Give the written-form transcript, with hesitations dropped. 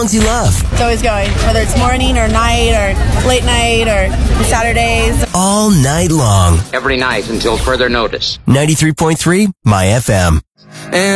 songs you love. It's always going, whether it's morning or night or late night or Saturdays. All night long. Every night until further notice. 93.3 My FM.